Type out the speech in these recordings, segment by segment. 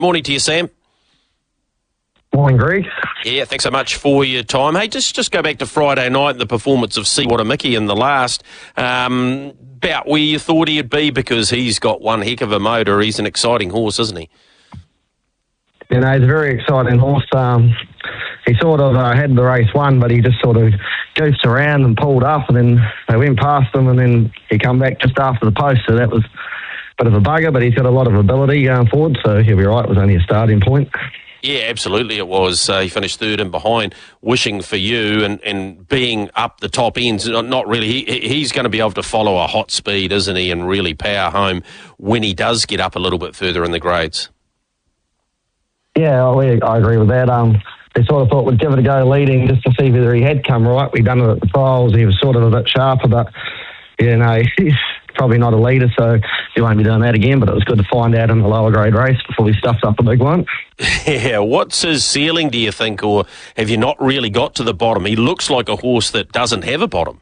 Morning to you, Sam. Morning, Greg. Yeah, thanks so much for your time. Hey, just go back to Friday night and the performance of Seawater Mickey in the last. About where you thought he'd be, because he's got one heck of a motor. He's an exciting horse, isn't he? You know, he's a very exciting horse. He sort of had the race won, but he just sort of goofed around and pulled up, and then they went past him, and then he come back just after the post. So that was a bit of a bugger, but he's got a lot of ability going forward, so he'll be right. It was only a starting point. Yeah, absolutely it was. He finished third and behind, Wishing for You, and being up the top ends, not really. He's going to be able to follow a hot speed, isn't he, and really power home when he does get up a little bit further in the grades. Yeah, I agree with that. They sort of thought we'd give it a go leading just to see whether he had come right. We'd done it at the trials. He was sort of a bit sharper, but, you know, he's probably not a leader, so he won't be doing that again, but it was good to find out in the lower grade race before he stuffs up a big one. Yeah, what's his ceiling, do you think, or have you not really got to the bottom? He looks like a horse that doesn't have a bottom.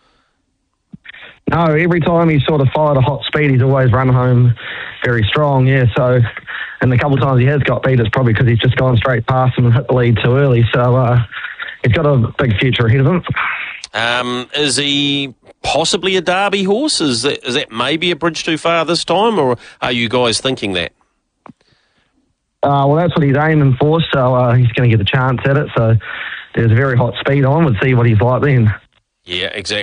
No, every time he's sort of fired a hot speed, he's always run home very strong, yeah, so... And the couple of times he has got beat, it's probably because he's just gone straight past him and hit the lead too early. So he's got a big future ahead of him. Is he possibly a Derby horse? Is that maybe a bridge too far this time, or are you guys thinking that? Well, that's what he's aiming for, so he's going to get a chance at it. So there's a very hot speed on. We'll see what he's like then. Yeah, exactly.